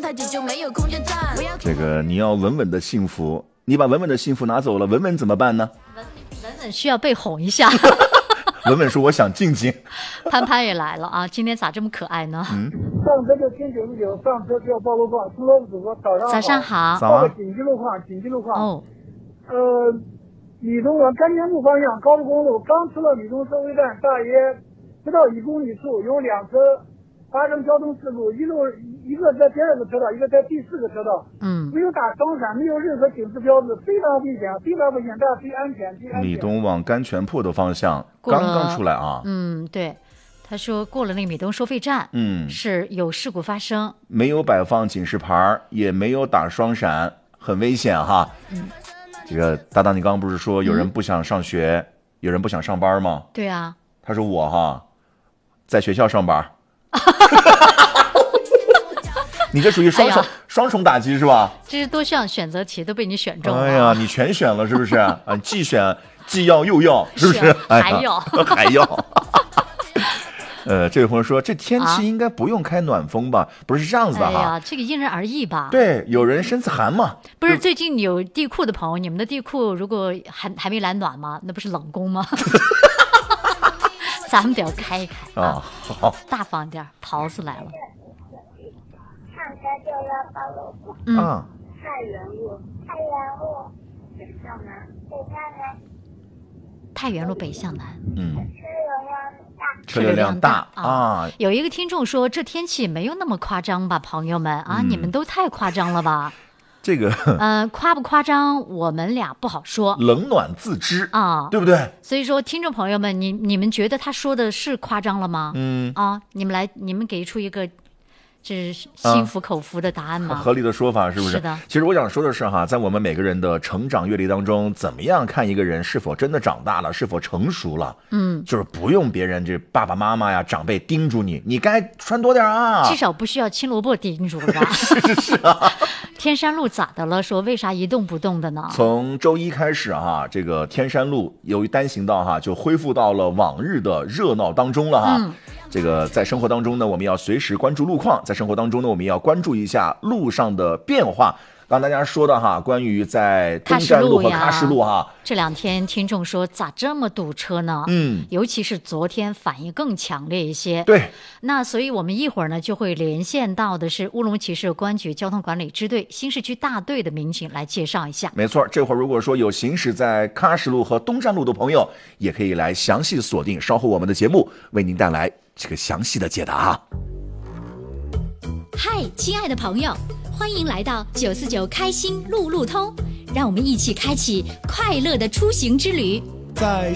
太挤就没有空间站。 这个你要稳稳的幸福，你把稳稳的幸福拿走了，稳稳怎么办呢？ 稳稳需要被哄一下。 稳稳说我想静静。 潘潘也来了啊，今天咋这么可爱呢？ 上车就听949，上车就要报路况。听罗主播早上好。 早啊。 紧急路况。 哦。 李东往甘泉路方向高速公路刚出了李东收费站，大约不到1公里处有两车发生交通事故，一个在第2个车道，一个在第4个车道。没有打双闪，没有任何警示标志，非常危险，非常危险，大家注意安全。 李东往甘泉铺的方向刚刚出来啊。 对。他说过了那个米东收费站，是有事故发生， 没有摆放警示牌，也没有打双闪，很危险哈。这个搭档，你刚刚不是说有人不想上学，有人不想上班吗？ 对啊。 他说我在学校上班。你这属于双重打击是吧？ 这是多项选择题都被你选中了。 哎呀，你全选了是不是啊？既选既要又要，是不是？ 还要还要。这位朋友说，这天气应该不用开暖风吧？不是这样子的哈。 哎呀，这个因人而异吧。 对，有人身子寒嘛。 不是最近有地库的朋友，你们的地库如果还没来暖吗？那不是冷宫吗？咱们得要开一开啊！ 好， 大方点。桃子来了。 上车就要报路况。太原路北向南。 太原路北向南。 车流量大啊！有一个听众说，这天气没有那么夸张吧，朋友们啊，你们都太夸张了吧？ 这个夸不夸张，我们俩不好说， 冷暖自知啊， 对不对？ 所以说，听众朋友们，你们觉得他说的是夸张了吗？你们给出一个这是心服口服的答案吗？ 合理的说法是不是？ 是的。 其实我想说的是在我们每个人的成长阅历当中，怎么样看一个人是否真的长大了，是否成熟了？就是不用别人这爸爸妈妈呀、长辈叮嘱你该穿多点啊， 至少不需要青萝卜叮嘱了吧？ 是啊。 天山路咋的了？说为啥一动不动的呢？ 从周一开始这个天山路由于单行道就恢复到了往日的热闹当中了这个在生活当中呢，我们要随时关注路况；在生活当中呢，我们要关注一下路上的变化。刚大家说的关于在东站路和喀什路这2天听众说咋这么堵车呢？尤其是昨天反应更强烈一些。 对， 那所以我们一会儿呢就会连线到的是乌鲁木齐市公安局交通管理支队新市区大队的民警来介绍一下。 没错，这会儿如果说有行驶在喀什路和东站路的朋友，也可以来详细锁定稍后我们的节目，为您带来这个详细的解答嗨，亲爱的朋友，欢迎来到949开心路路通，让我们一起开启快乐的出行之旅。 在